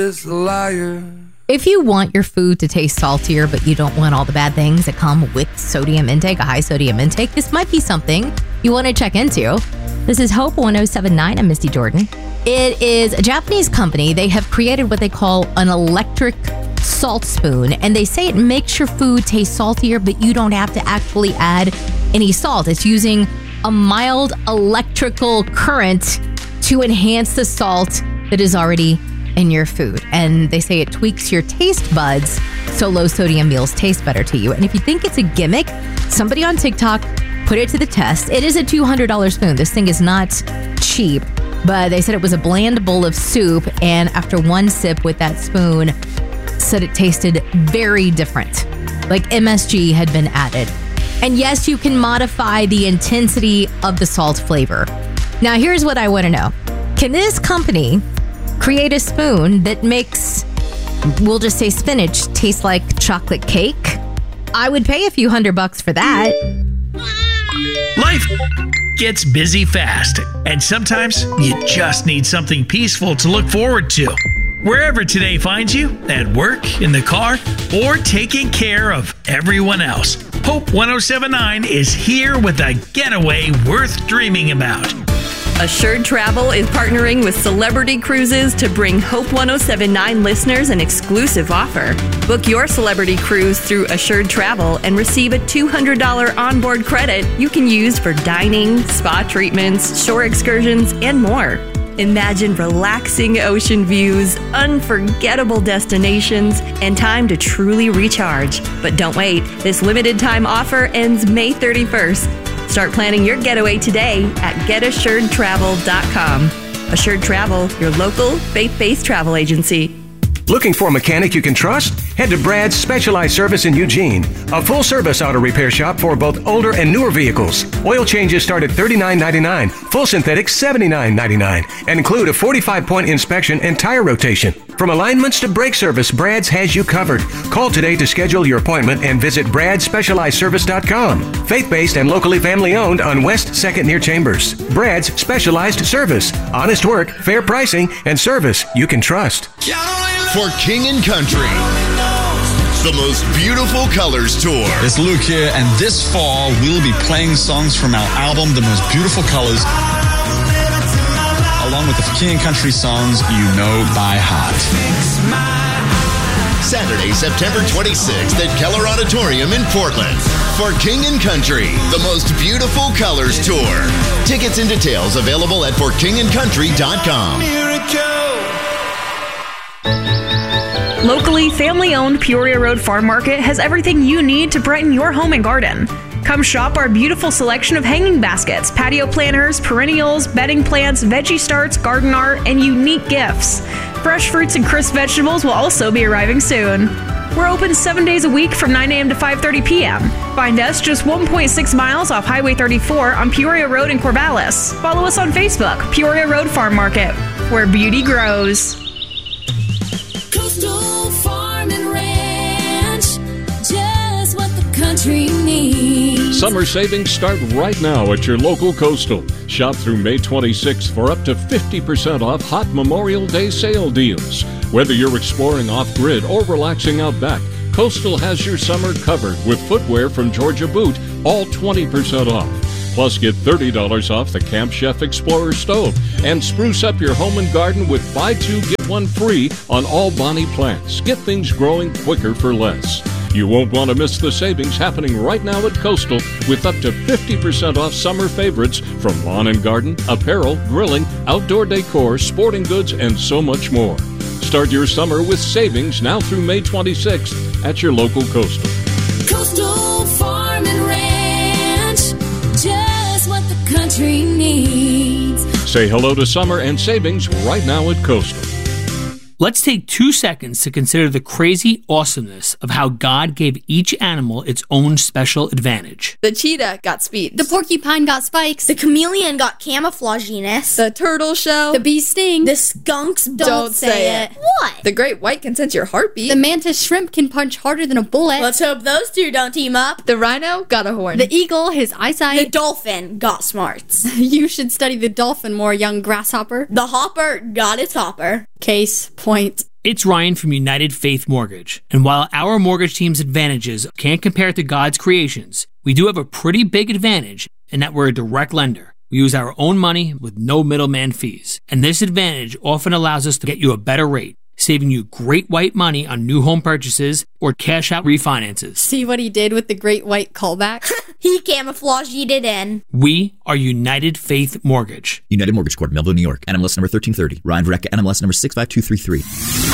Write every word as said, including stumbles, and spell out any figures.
is a liar. If you want your food to taste saltier, but you don't want all the bad things that come with sodium intake, a high sodium intake, this might be something you want to check into. This is Hope one oh seven point nine. I'm Misty Jordan. It is a Japanese company. They have created what they call an electric salt spoon, and they say it makes your food taste saltier, but you don't have to actually add any salt. It's using a mild electrical current to enhance the salt that is already in your food. And they say it tweaks your taste buds so low sodium meals taste better to you. And if you think it's a gimmick, somebody on TikTok put it to the test. It is a two hundred dollars spoon. This thing is not cheap, but they said it was a bland bowl of soup, and after one sip with that spoon, said it tasted very different, like M S G had been added. And yes, you can modify the intensity of the salt flavor. Now, here's what I want to know. Can this company create a spoon that makes, we'll just say spinach, taste like chocolate cake? I would pay a few hundred bucks for that. Life gets busy fast, and sometimes you just need something peaceful to look forward to. Wherever today finds you, at work, in the car, or taking care of everyone else, Hope one oh seven point nine is here with a getaway worth dreaming about. Assured Travel is partnering with Celebrity Cruises to bring Hope one oh seven point nine listeners an exclusive offer. Book your celebrity cruise through Assured Travel and receive a two hundred dollars onboard credit you can use for dining, spa treatments, shore excursions, and more. Imagine relaxing ocean views, unforgettable destinations, and time to truly recharge. But don't wait. This limited time offer ends May thirty-first. Start planning your getaway today at get assured travel dot com. Assured Travel, your local faith-based travel agency. Looking for a mechanic you can trust? Head to Brad's Specialized Service in Eugene, a full-service auto repair shop for both older and newer vehicles. Oil changes start at thirty-nine ninety-nine, full synthetic seventy-nine ninety-nine, and include a forty-five point inspection and tire rotation. From alignments to brake service, Brad's has you covered. Call today to schedule your appointment and visit brad specialized service dot com. Faith-based and locally family-owned on West second near Chambers. Brad's Specialized Service. Honest work, fair pricing, and service you can trust. For King and Country, the most beautiful colors tour. It's Luke here, and this fall we'll be playing songs from our album, The Most Beautiful Colors, along with the King and Country songs you know by heart. Saturday, September twenty-sixth at Keller Auditorium in Portland. For King and Country, the most beautiful colors tour. Tickets and details available at for king and country dot com. Locally family-owned Peoria Road Farm Market has everything you need to brighten your home and garden. Come shop our beautiful selection of hanging baskets, patio planters, perennials, bedding plants, veggie starts, garden art, and unique gifts. Fresh fruits and crisp vegetables will also be arriving soon. We're open seven days a week from nine a.m. to five thirty p.m. Find us just one point six miles off Highway thirty-four on Peoria Road in Corvallis. Follow us on Facebook, Peoria Road Farm Market, where beauty grows. Coastal Farm and Ranch, just what the country needs. Summer savings start right now at your local Coastal. Shop through May twenty-sixth for up to fifty percent off hot Memorial Day sale deals. Whether you're exploring off-grid or relaxing out back, Coastal has your summer covered with footwear from Georgia Boot, all twenty percent off. Plus, get thirty dollars off the Camp Chef Explorer stove and spruce up your home and garden with buy two, get one free on all Bonnie plants. Get things growing quicker for less. You won't want to miss the savings happening right now at Coastal with up to fifty percent off summer favorites from lawn and garden, apparel, grilling, outdoor decor, sporting goods, and so much more. Start your summer with savings now through May twenty-sixth at your local Coastal. Coastal Farm and Ranch, just what the country needs. Say hello to summer and savings right now at Coastal. Let's take two seconds to consider the crazy awesomeness of how God gave each animal its own special advantage. The cheetah got speed. The porcupine got spikes. The chameleon got camouflaginess. The turtle shell. The bee sting. The skunks don't, don't say, say it. it. What? The great white can sense your heartbeat. The mantis shrimp can punch harder than a bullet. Let's hope those two don't team up. The rhino got a horn. The eagle, his eyesight. The dolphin got smarts. You should study the dolphin more, young grasshopper. The hopper got its hopper. Case point. It's Ryan from United Faith Mortgage. And while our mortgage team's advantages can't compare to God's creations, we do have a pretty big advantage in that we're a direct lender. We use our own money with no middleman fees. And this advantage often allows us to get you a better rate, saving you great white money on new home purchases or cash out refinances. See what he did with the great white callback? He camouflaged it in. We are United Faith Mortgage. United Mortgage Corp, Melville, New York. N M L S number thirteen thirty. Ryan Verrecka, N M L S number six five two three three.